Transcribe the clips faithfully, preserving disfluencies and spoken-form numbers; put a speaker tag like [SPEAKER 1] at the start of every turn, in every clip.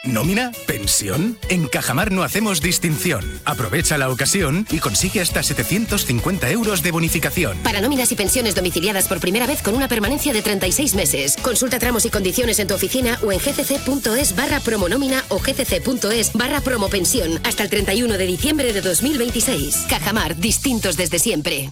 [SPEAKER 1] ¿Nómina? ¿Pensión? En Cajamar no hacemos distinción. Aprovecha la ocasión y consigue hasta setecientos cincuenta euros de bonificación.
[SPEAKER 2] Para nóminas y pensiones domiciliadas por primera vez con una permanencia de treinta y seis meses. Consulta tramos y condiciones en tu oficina o en gcc.es barra promonómina o gcc.es barra promopensión hasta el treinta y uno de diciembre de dos mil veintiséis. Cajamar, distintos desde siempre.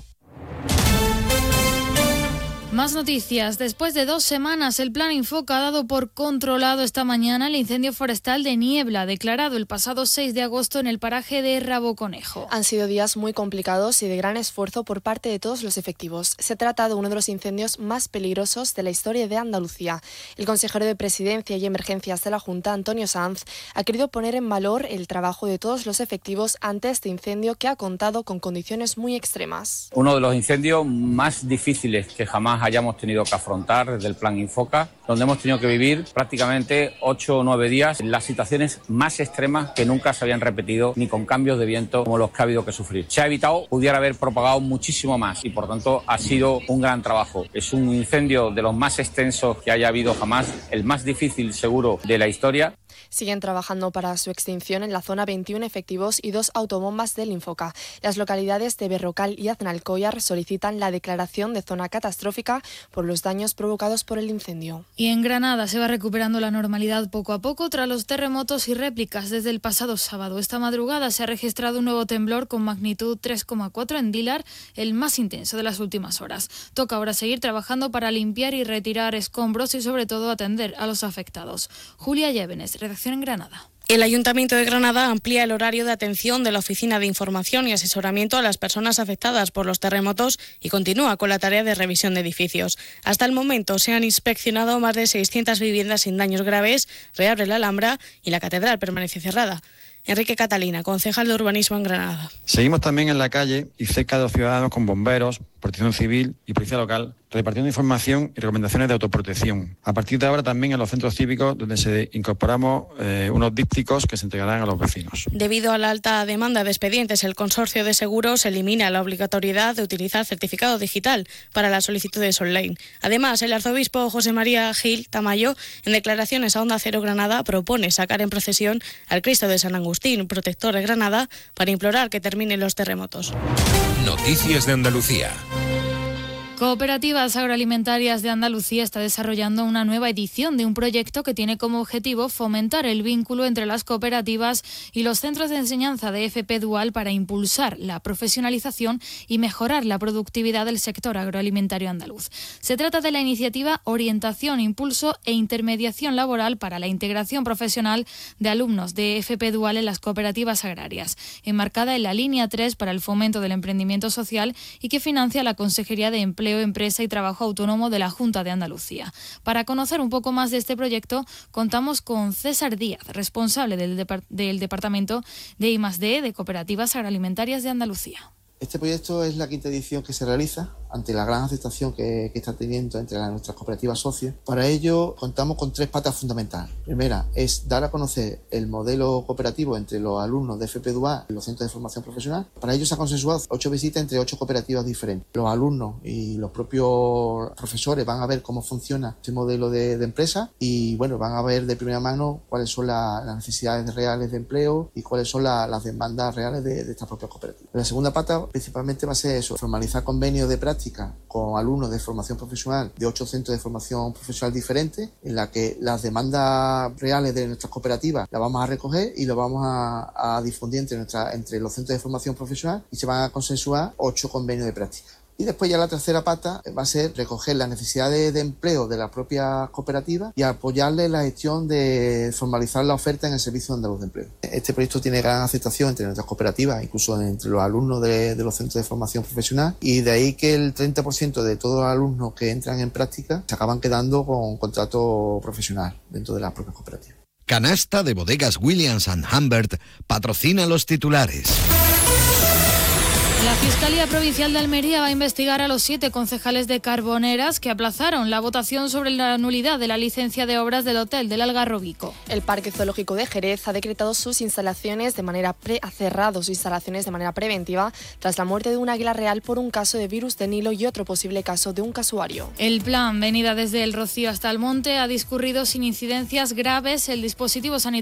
[SPEAKER 3] Más noticias. Después de dos semanas, el Plan Infoca ha dado por controlado esta mañana el incendio forestal de Niebla, declarado el pasado seis de agosto en el paraje de Raboconejo.
[SPEAKER 4] Han sido días muy complicados y de gran esfuerzo por parte de todos los efectivos. Se trata de uno de los incendios más peligrosos de la historia de Andalucía. El consejero de Presidencia y Emergencias de la Junta, Antonio Sanz, ha querido poner en valor el trabajo de todos los efectivos ante este incendio que ha contado con condiciones muy extremas.
[SPEAKER 5] Uno de los incendios más difíciles que jamás hayamos tenido que afrontar desde el Plan Infoca, donde hemos tenido que vivir prácticamente ocho o nueve días en las situaciones más extremas que nunca se habían repetido, ni con cambios de viento como los que ha habido que sufrir. Se ha evitado, pudiera haber propagado muchísimo más y por tanto ha sido un gran trabajo. Es un incendio de los más extensos que haya habido jamás, el más difícil seguro de la historia.
[SPEAKER 4] Siguen trabajando para su extinción en la zona veintiún efectivos y dos autobombas del Infoca. Las localidades de Berrocal y Aznalcóllar solicitan la declaración de zona catastrófica por los daños provocados por el incendio.
[SPEAKER 3] Y en Granada se va recuperando la normalidad poco a poco tras los terremotos y réplicas desde el pasado sábado. Esta madrugada se ha registrado un nuevo temblor con magnitud tres coma cuatro en Dílar, el más intenso de las últimas horas. Toca ahora seguir trabajando para limpiar y retirar escombros y sobre todo atender a los afectados. Julia Llévenes, redacción en Granada.
[SPEAKER 6] El Ayuntamiento de Granada amplía el horario de atención de la Oficina de Información y Asesoramiento a las personas afectadas por los terremotos y continúa con la tarea de revisión de edificios. Hasta el momento se han inspeccionado más de seiscientas viviendas sin daños graves, reabre la Alhambra y la Catedral permanece cerrada. Enrique Catalina, concejal de Urbanismo en Granada.
[SPEAKER 7] Seguimos también en la calle y cerca de los ciudadanos con bomberos, protección civil y policía local, repartiendo información y recomendaciones de autoprotección. A partir de ahora también en los centros cívicos, donde se incorporamos eh, unos dípticos que se entregarán a los vecinos.
[SPEAKER 6] Debido a la alta demanda de expedientes, el Consorcio de Seguros elimina la obligatoriedad de utilizar certificado digital para las solicitudes online. Además, el arzobispo José María Gil Tamayo, en declaraciones a Onda Cero Granada, propone sacar en procesión al Cristo de San Agustín, protector de Granada, para implorar que terminen los terremotos.
[SPEAKER 8] Noticias de Andalucía.
[SPEAKER 3] Cooperativas Agroalimentarias de Andalucía está desarrollando una nueva edición de un proyecto que tiene como objetivo fomentar el vínculo entre las cooperativas y los centros de enseñanza de F P Dual para impulsar la profesionalización y mejorar la productividad del sector agroalimentario andaluz. Se trata de la iniciativa Orientación, Impulso e Intermediación Laboral para la Integración Profesional de Alumnos de F P Dual en las cooperativas agrarias, enmarcada en la línea tres para el fomento del emprendimiento social y que financia la Consejería de Empleo, Empresa y Trabajo Autónomo de la Junta de Andalucía. Para conocer un poco más de este proyecto, contamos con César Díaz, responsable del, Depart- del Departamento de I más D de Cooperativas Agroalimentarias de Andalucía.
[SPEAKER 9] Este proyecto es la quinta edición que se realiza ante la gran aceptación que, que está teniendo entre las, nuestras cooperativas socias. Para ello contamos con tres patas fundamentales. Primera es dar a conocer el modelo cooperativo entre los alumnos de F P Dual y los centros de formación profesional. Para ello se ha consensuado ocho visitas entre ocho cooperativas diferentes. Los alumnos y los propios profesores van a ver cómo funciona este modelo de, de empresa y bueno, van a ver de primera mano cuáles son la, las necesidades reales de empleo y cuáles son la, las demandas reales de, de estas propias cooperativas. La segunda pata principalmente va a ser eso, formalizar convenios de práctica con alumnos de formación profesional de ocho centros de formación profesional diferentes, en la que las demandas reales de nuestras cooperativas las vamos a recoger y lo vamos a, a difundir entre, nuestra, entre los centros de formación profesional y se van a consensuar ocho convenios de práctica. Y después ya la tercera pata va a ser recoger las necesidades de empleo de las propias cooperativas y apoyarle la gestión de formalizar la oferta en el Servicio Andaluz de Empleo. Este proyecto tiene gran aceptación entre nuestras cooperativas, incluso entre los alumnos de, de los centros de formación profesional, y de ahí que el treinta por ciento de todos los alumnos que entran en práctica se acaban quedando con contrato profesional dentro de las propias cooperativas.
[SPEAKER 8] Canasta de Bodegas Williams and Humbert patrocina los titulares.
[SPEAKER 3] La Fiscalía Provincial de Almería va a investigar a los siete concejales de Carboneras que aplazaron la votación sobre la nulidad de la licencia de obras del Hotel del Algarrobico.
[SPEAKER 4] El Parque Zoológico de Jerez ha decretado sus instalaciones de manera pre ha cerrado sus instalaciones de manera preventiva tras la muerte de un águila real por un caso de virus de Nilo y otro posible caso de un casuario.
[SPEAKER 3] El plan, venida desde el Rocío hasta el Monte, ha discurrido sin incidencias graves. El dispositivo sanitario